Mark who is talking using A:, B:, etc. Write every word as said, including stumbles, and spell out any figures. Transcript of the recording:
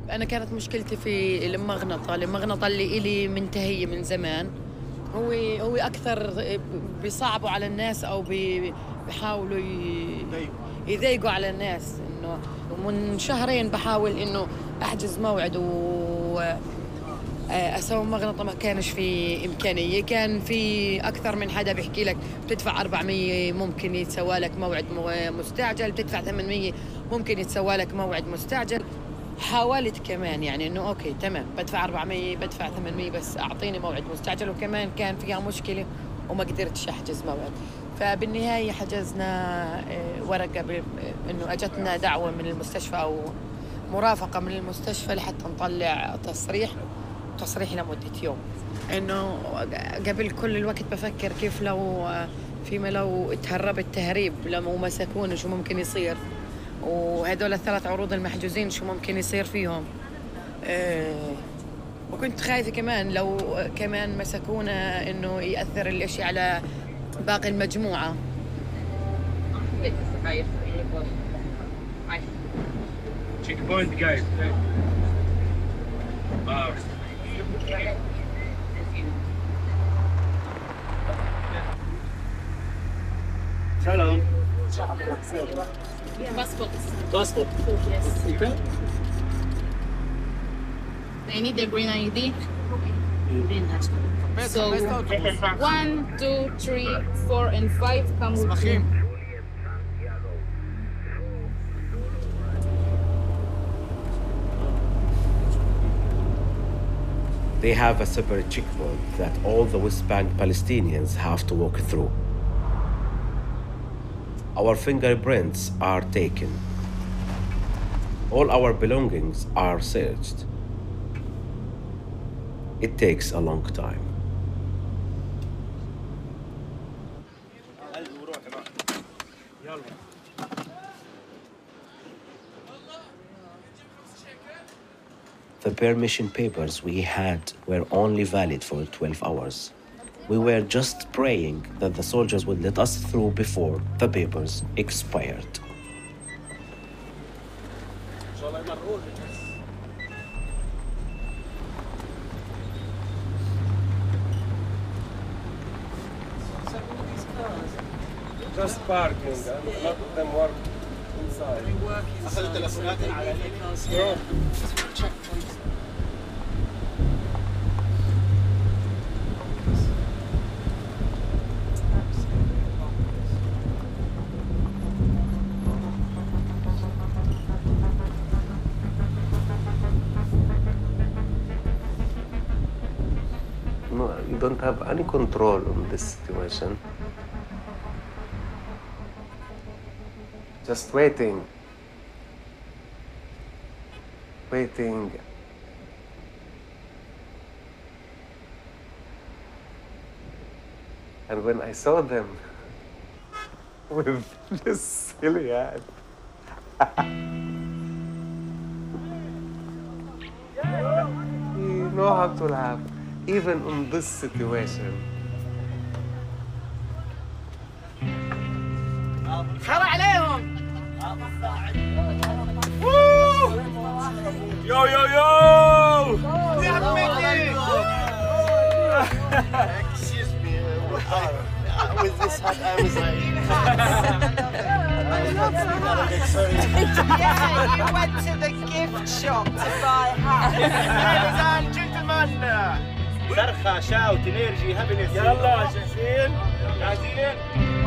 A: أنا كانت مشكلتي في المغنطة، المغنطة اللي إلي منتهية من زمان. هو هو أكثر بيصعبوا على الناس أو بي- بيحاولوا ي- يضايقوا على الناس. إنه من شهرين بحاول إنه أحجز موعد و أسوي مغنطة، ما كانش في إمكانية. كان في أكثر من حدا بيحكي لك بتدفع أربعمية ممكن يتسوى لك موعد مستعجل، بتدفع ثمانمية ممكن يتسوى لك موعد مستعجل. حاولت كمان يعني إنه أوكي تمام بدفع أربعمية بدفع ثمانمية بس أعطيني موعد مستعجل، وكمان كان فيها مشكلة وما قدرتش أحجز موعد. فبالنهاية حجزنا ورقة إنه أجتنا دعوة من المستشفى أو مرافقة من المستشفى لحتى نطلع تصريح تصريح لمدة يوم. إنه قبل كل الوقت بفكر كيف لو فيما لو تهربت تهريب لو مسكون شو ممكن يصير، وهدول الثلاث عروض المحجوزين شو ممكن يصير فيهم. أه وكنت خايفة كمان لو كمان مسكونا إنه يأثر الإشي على باقي المجموعة.
B: Check point, guys. Wow. Shalom.
C: Passport.
B: Passport.
C: Yes.
B: Okay.
C: They need their green I D. So one, two, three, four, and five come with you.
D: They have a separate checkpoint that all the West Bank Palestinians have to walk through. Our fingerprints are taken. All our belongings are searched. It takes a long time. The permission papers we had were only valid for twelve hours. We were just praying that the soldiers would let us through before the papers expired.
B: Just parking, and a lot of them work inside.
D: No, you don't have any control on this situation. Just waiting. Waiting. And when I saw them with this silly hat, you know how to laugh, even in this situation.
A: خرع عليهم.
B: Yo, yo, yo!
E: Excuse me, uh, with this hat I was like...
F: Yeah, you went to the gift shop to buy hats.
E: Ladies and gentlemen, فرخة شاوت انرجي هابينس.
B: يلا جاهزين؟ جاهزين؟